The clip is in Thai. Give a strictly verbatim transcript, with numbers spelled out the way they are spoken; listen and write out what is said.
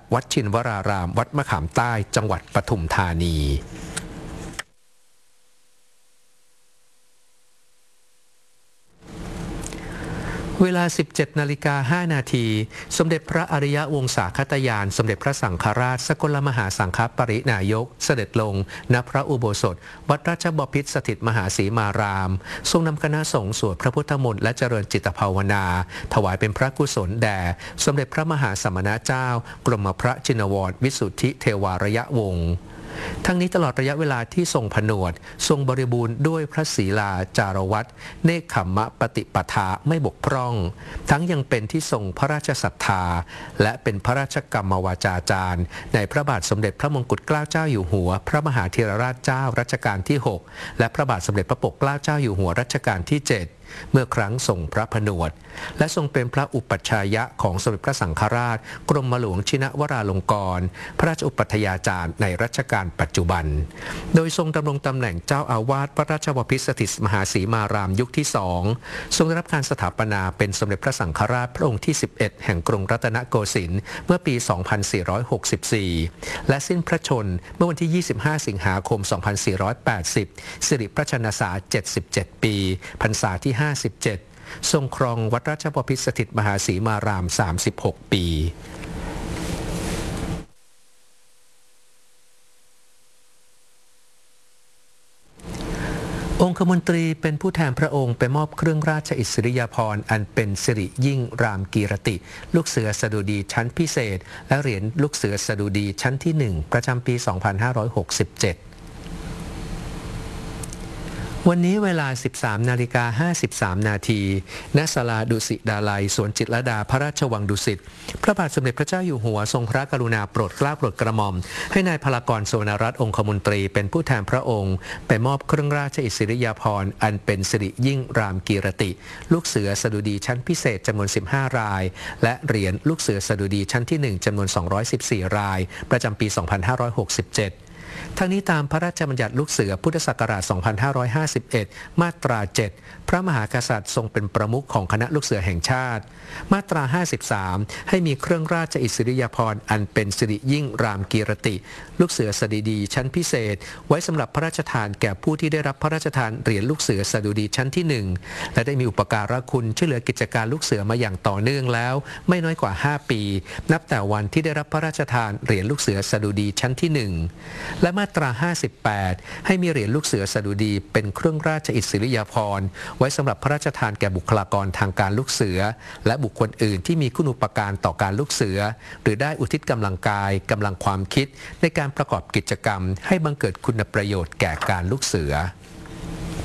วัดชินวรารามวัดมะขามใต้จังหวัดปทุมธานีเวลา สิบเจ็ดนาฬิกาห้านาที สมเด็จพระอริยวงศาคตยาน สมเด็จพระสังฆราชสกลมหาสังฆปรินายกเสด็จลงณพระอุโบสถวัดราชบพิตรสถิตมหาสีมารามทรงนำคณะสงฆ์สวดพระพุทธมนต์และเจริญจิตภาวนา ถวายเป็นพระกุศลแด่สมเด็จพระมหาสมณเจ้ากรมพระชินวรวิสุทธิเทวารยวงศ์ทั้งนี้ตลอดระยะเวลาที่ทรงผนวดทรงบริบูรณ์ด้วยพระศีลาจารวัตรเนคขมมะปฏิปทาไม่บกพร่องทั้งยังเป็นที่ทรงพระราชศรัทธาและเป็นพระราชกรรมวาจาจารย์ในพระบาทสมเด็จพระมงกุฎเกล้าเจ้าอยู่หัวพระมหาธีรราชเจ้ารัชกาลที่หกและพระบาทสมเด็จพระปกเกล้าเจ้าอยู่หัวรัชกาลที่เจ็ดเมื่อครั้งทรงพระผนวดและทรงเป็นพระอุปัชฌายะของสมเด็จพระสังฆราชกรมหลวงชินวราลงกรณ์พระราชอุปัฏฐาจารย์ในรัชกาลปัจจุบันโดยทรงดำรงตำแหน่งเจ้าอาวาสวัดราชบพิตรสถิตมหาสีมารามยุคที่สองทรงได้รับการสถาปนาเป็นสมเด็จพระสังฆราชพระองค์ที่สิบเอ็ดแห่งกรุงรัตนโกสินทร์เมื่อปี สองพันสี่ร้อยหกสิบสี่ และสิ้นพระชนม์เมื่อวันที่ ยี่สิบห้า สิงหาคม สองพันสี่ร้อยแปดสิบ สิริพระชนสาเจ็ดสิบเจ็ดปีพรรษาที่ห้าสิบเจ็ดทรงครองวัดราชบพิตรสถิตมหาสีมารามสามสิบหกปีองคมนตรีเป็นผู้แทนพระองค์ไปมอบเครื่องราชอิสริยาภรณ์อันเป็นสิริยิ่งรามกีรติลูกเสือสดุดีชั้นพิเศษและเหรียญลูกเสือสดุดีชั้นที่หนึ่งประจำปี สองพันห้าร้อยหกสิบเจ็ดวันนี้เวลา สิบสามนาฬิกาห้าสิบสาม นาทีณศาลาดุสิตดาลัยสวนจิตรลดาพระราชวังดุสิตพระบาทสมเด็จพระเจ้าอยู่หัวทรงพระกรุณาโปรดเกล้าโปรดกระหม่อมให้นายพลากร สุวรรณรัตน์องคมนตรีเป็นผู้แทนพระองค์ไปมอบเครื่องราชอิสริยาภรณ์อันเป็นสิริยิ่งรามกีรติลูกเสือสดุดีชั้นพิเศษจำนวนสิบห้ารายและเหรียญลูกเสือสดุดีชั้นที่หนึ่งจำนวนสองร้อยสิบสี่รายประจำปี สองพันห้าร้อยหกสิบเจ็ดทั้งนี้ตามพระราชบัญญัติลูกเสือพุทธศักราช สองพันห้าร้อยห้าสิบเอ็ด มาตรา เจ็ด พระมหากษัตริย์ทรงเป็นประมุขของคณะลูกเสือแห่งชาติมาตรา ห้าสิบสาม ให้มีเครื่องราชอิสริยาภรณ์อันเป็นสิริยิ่งรามกีรติลูกเสือสดุดีชั้นพิเศษไว้สำหรับพระราชทานแก่ผู้ที่ได้รับพระราชทานเหรียญลูกเสือสดุดีชั้นที่หนึ่งและได้มีอุปการะคุณช่วยเหลือกิจการลูกเสือมาอย่างต่อเนื่องแล้วไม่น้อยกว่าห้าปีนับแต่วันที่ได้รับพระราชทานเหรียญลูกเสือสดุดีชั้นที่หนึ่งและมาตรา ห้าสิบแปด ให้มีเหรียญลูกเสือสดุดีเป็นเครื่องราชอิสริยาภรณ์ไว้สำหรับพระราชทานแก่บุคลากรทางการลูกเสือและบุคคลอื่นที่มีคุณูปการต่อการลูกเสือหรือได้อุทิศกำลังกายกำลังความคิดในการประกอบกิจกรรมให้บังเกิดคุณประโยชน์แก่การลูกเสือ